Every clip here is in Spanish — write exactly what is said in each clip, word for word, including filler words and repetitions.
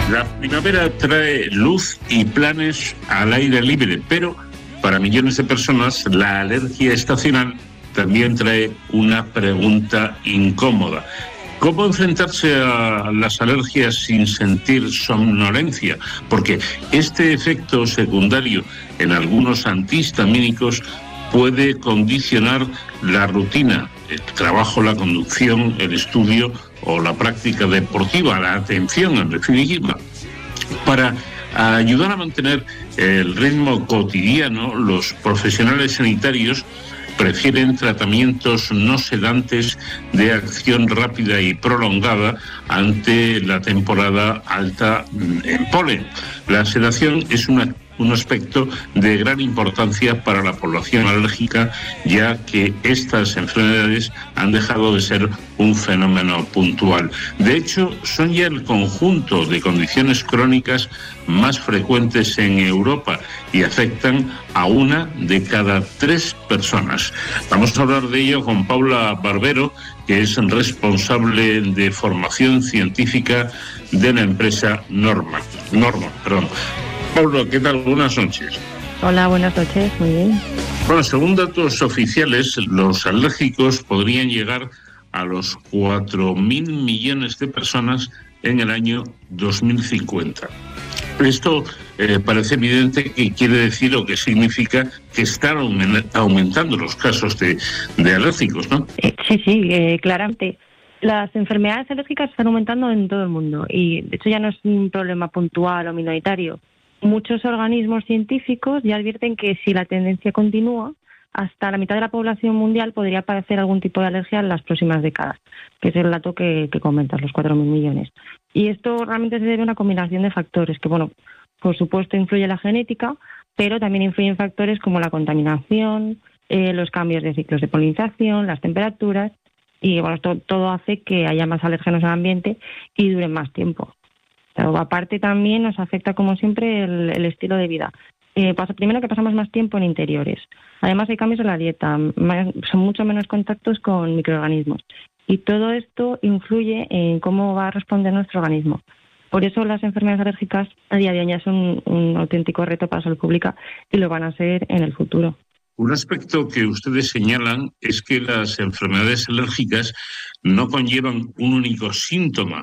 La primavera trae luz y planes al aire libre, pero para millones de personas la alergia estacional también trae una pregunta incómoda. ¿Cómo enfrentarse a las alergias sin sentir somnolencia? Porque este efecto secundario en algunos antihistamínicos puede condicionar la rutina, el trabajo, la conducción, el estudio o la práctica deportiva, la atención en definitiva. Para ayudar a mantener el ritmo cotidiano, los profesionales sanitarios prefieren tratamientos no sedantes de acción rápida y prolongada ante la temporada alta en polen. La sedación es una un aspecto de gran importancia para la población alérgica, ya que estas enfermedades han dejado de ser un fenómeno puntual. De hecho, son ya el conjunto de condiciones crónicas más frecuentes en Europa y afectan a una de cada tres personas. Vamos a hablar de ello con Paula Barbero, que es responsable de formación científica de la empresa Norma. Norma, perdón. Pablo, ¿qué tal? Buenas noches. Hola, buenas noches, muy bien. Bueno, según datos oficiales, los alérgicos podrían llegar a los cuatro mil millones de personas en el año dos mil cincuenta. Esto eh, parece evidente que quiere decir o que significa que están aumentando los casos de, de alérgicos, ¿no? Eh, sí, sí, eh, claramente. Las enfermedades alérgicas están aumentando en todo el mundo y de hecho ya no es un problema puntual o minoritario. Muchos organismos científicos ya advierten que si la tendencia continúa, hasta la mitad de la población mundial podría padecer algún tipo de alergia en las próximas décadas, que es el dato que, que comentas, los cuatro mil millones. Y esto realmente se debe a una combinación de factores que, bueno, por supuesto influye la genética, pero también influyen factores como la contaminación, eh, los cambios de ciclos de polinización, las temperaturas, y bueno, esto todo hace que haya más alérgenos en el ambiente y duren más tiempo. Pero aparte también nos afecta, como siempre, el, el estilo de vida. Eh, pasa, primero que pasamos más tiempo en interiores. Además hay cambios en la dieta, más, son mucho menos contactos con microorganismos. Y todo esto influye en cómo va a responder nuestro organismo. Por eso las enfermedades alérgicas a día de hoy ya son un auténtico reto para la salud pública y lo van a ser en el futuro. Un aspecto que ustedes señalan es que las enfermedades alérgicas no conllevan un único síntoma,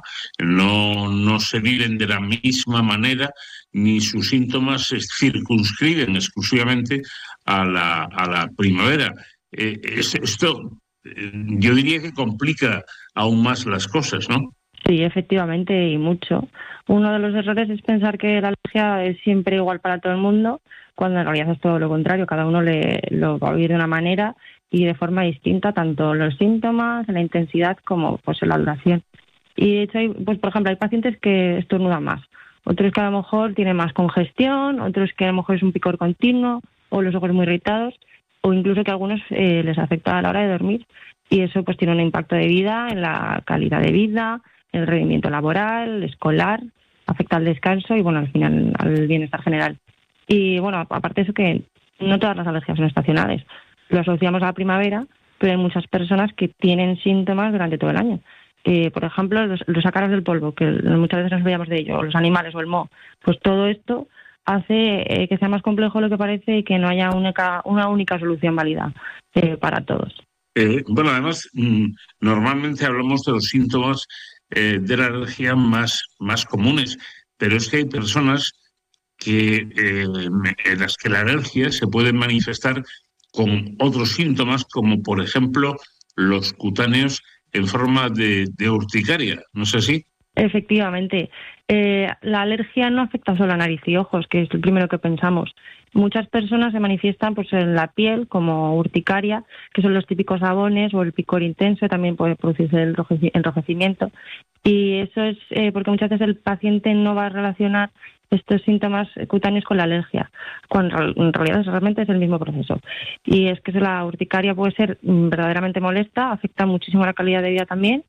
no, no se viven de la misma manera, ni sus síntomas se circunscriben exclusivamente a la, a la primavera. Eh, es, esto eh, yo diría que complica aún más las cosas, ¿no? Sí, efectivamente, y mucho. Uno de los errores es pensar que la alergia es siempre igual para todo el mundo, cuando en realidad es todo lo contrario. Cada uno le, lo va a vivir de una manera y de forma distinta, tanto los síntomas, la intensidad, como pues la duración. Y de hecho, hay, pues por ejemplo, hay pacientes que estornudan más, otros que a lo mejor tienen más congestión, otros que a lo mejor es un picor continuo, o los ojos muy irritados, o incluso que a algunos eh, les afecta a la hora de dormir. Y eso pues tiene un impacto de vida en la calidad de vida, el rendimiento laboral, escolar, afecta al descanso y, bueno, al final al bienestar general. Y, bueno, aparte de eso, que no todas las alergias son estacionales. Lo asociamos a la primavera, pero hay muchas personas que tienen síntomas durante todo el año. Eh, por ejemplo, los, los ácaros del polvo, que muchas veces nos olvidamos de ello, o los animales o el moho. Pues todo esto hace eh, que sea más complejo de lo que parece y que no haya única, una única solución válida eh, para todos. Eh, bueno, además, mmm, normalmente hablamos de los síntomas eh, de la alergia más, más comunes, pero es que hay personas que, eh, en las que la alergia se puede manifestar con otros síntomas, como por ejemplo los cutáneos en forma de, de urticaria, ¿no es así? Efectivamente. Eh, la alergia no afecta solo a nariz y ojos, que es el primero que pensamos. Muchas personas se manifiestan pues en la piel como urticaria, que son los típicos sabones, o el picor intenso, también puede producirse el enrojecimiento. Y eso es eh, porque muchas veces el paciente no va a relacionar estos síntomas cutáneos con la alergia, cuando en realidad realmente es el mismo proceso. Y es que la urticaria puede ser verdaderamente molesta, afecta muchísimo la calidad de vida también,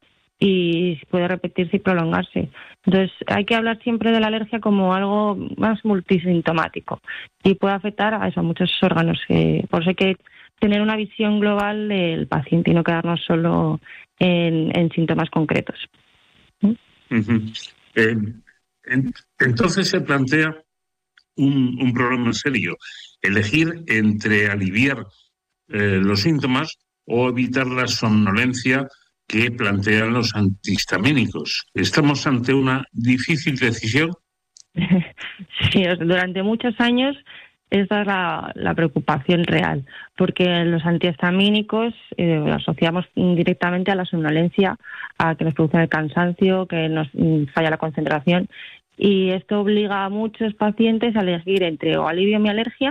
y puede repetirse y prolongarse. Entonces hay que hablar siempre de la alergia como algo más multisintomático y puede afectar a, eso, a muchos órganos. Eh, por eso hay que tener una visión global del paciente y no quedarnos solo en, en síntomas concretos. ¿Mm? Uh-huh. Eh, Entonces se plantea un, un problema serio, elegir entre aliviar eh, los síntomas o evitar la somnolencia que plantean los antihistamínicos. ¿Estamos ante una difícil decisión? Sí, durante muchos años esa es la, la preocupación real, porque los antihistamínicos eh, lo asociamos directamente a la somnolencia, a que nos producen el cansancio, que nos falla la concentración, y esto obliga a muchos pacientes a elegir entre o alivio mi alergia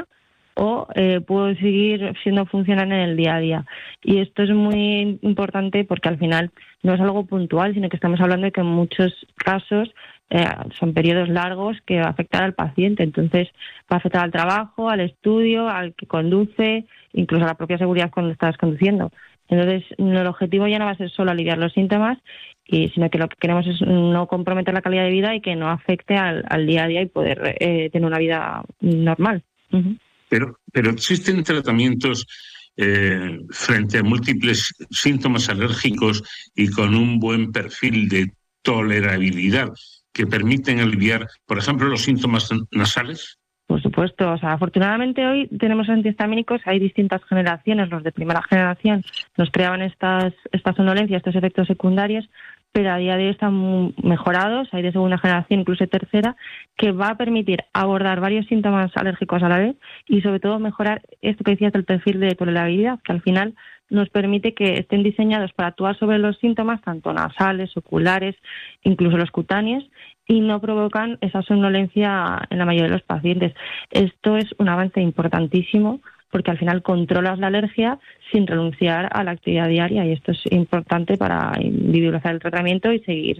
o eh, puedo seguir siendo funcional en el día a día. Y esto es muy importante porque al final no es algo puntual, sino que estamos hablando de que en muchos casos eh, son periodos largos que va a afectar al paciente. Entonces va a afectar al trabajo, al estudio, al que conduce, incluso a la propia seguridad cuando estás conduciendo. Entonces el objetivo ya no va a ser solo aliviar los síntomas, y sino que lo que queremos es no comprometer la calidad de vida y que no afecte al, al día a día y poder eh, tener una vida normal. Uh-huh. Pero, pero existen tratamientos eh, frente a múltiples síntomas alérgicos y con un buen perfil de tolerabilidad que permiten aliviar, por ejemplo, los síntomas nasales. Por supuesto, o sea, afortunadamente hoy tenemos antihistamínicos, hay distintas generaciones. Los de primera generación nos creaban estas, estas somnolencias, estos efectos secundarios, pero a día de hoy están mejorados, hay de segunda generación, incluso de tercera, que va a permitir abordar varios síntomas alérgicos a la vez y sobre todo mejorar esto que decías del perfil de tolerabilidad, que al final nos permite que estén diseñados para actuar sobre los síntomas, tanto nasales, oculares, incluso los cutáneos, y no provocan esa somnolencia en la mayoría de los pacientes. Esto es un avance importantísimo porque al final controlas la alergia sin renunciar a la actividad diaria, y esto es importante para individualizar el tratamiento y seguir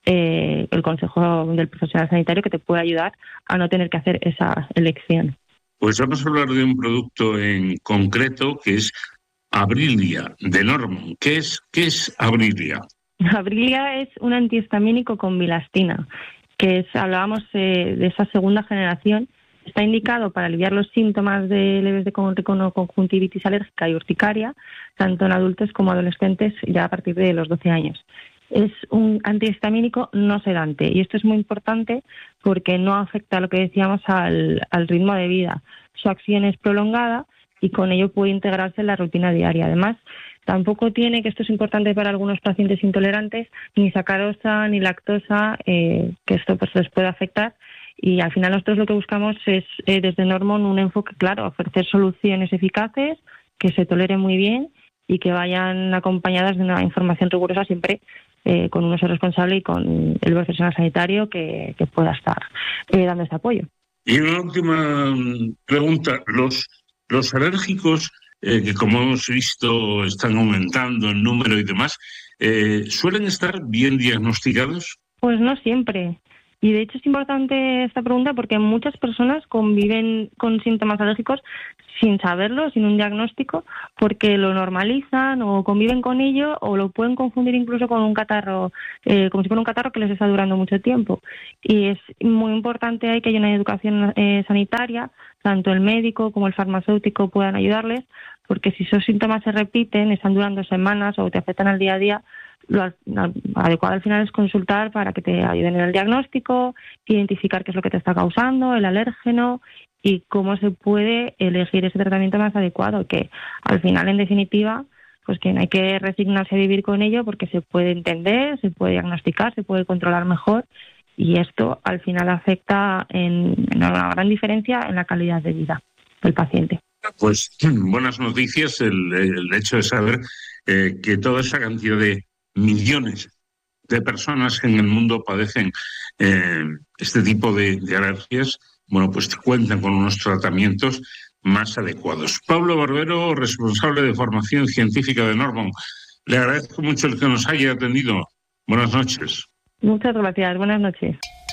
eh, el consejo del profesional sanitario que te puede ayudar a no tener que hacer esa elección. Pues vamos a hablar de un producto en concreto que es Abrilia, de Normon. ¿Qué es, qué es Abrilia? Abrilia es un antihistamínico con bilastina, que es, hablábamos eh, de esa segunda generación. Está indicado para aliviar los síntomas de leves de conjuntivitis alérgica y urticaria, tanto en adultos como adolescentes, ya a partir de los doce años. Es un antihistamínico no sedante, y esto es muy importante porque no afecta, lo que decíamos, al, al ritmo de vida. Su acción es prolongada y con ello puede integrarse en la rutina diaria. Además, tampoco tiene, que esto es importante para algunos pacientes intolerantes, ni sacarosa ni lactosa, eh, que esto pues les puede afectar. Y al final nosotros lo que buscamos es, eh, desde Normon, un enfoque claro, ofrecer soluciones eficaces, que se toleren muy bien y que vayan acompañadas de una información rigurosa, siempre eh, con un uso responsable y con el profesional sanitario que, que pueda estar eh, dando este apoyo. Y una última pregunta. Los, los alérgicos, eh, que como hemos visto están aumentando en número y demás, eh, ¿suelen estar bien diagnosticados? Pues no siempre. Y de hecho es importante esta pregunta porque muchas personas conviven con síntomas alérgicos sin saberlo, sin un diagnóstico, porque lo normalizan o conviven con ello o lo pueden confundir incluso con un catarro, eh, como si fuera un catarro que les está durando mucho tiempo. Y es muy importante ahí que haya una educación eh, sanitaria, tanto el médico como el farmacéutico puedan ayudarles, porque si esos síntomas se repiten, están durando semanas o te afectan al día a día, lo adecuado al final es consultar para que te ayuden en el diagnóstico, identificar qué es lo que te está causando, el alérgeno y cómo se puede elegir ese tratamiento más adecuado, que al final, en definitiva, pues que no hay que resignarse a vivir con ello porque se puede entender, se puede diagnosticar, se puede controlar mejor, y esto al final afecta en, en una gran diferencia en la calidad de vida del paciente. Pues buenas noticias el, el hecho de saber eh, que toda esa cantidad de millones de personas en el mundo padecen eh, este tipo de, de alergias, bueno, pues cuentan con unos tratamientos más adecuados. Pablo Barbero, responsable de formación científica de Normon, le agradezco mucho el que nos haya atendido. Buenas noches. Muchas gracias, buenas noches.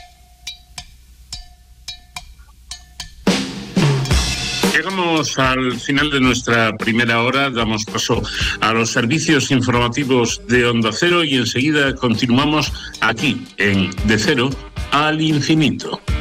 Llegamos al final de nuestra primera hora, damos paso a los servicios informativos de Onda Cero y enseguida continuamos aquí en De Cero al Infinito.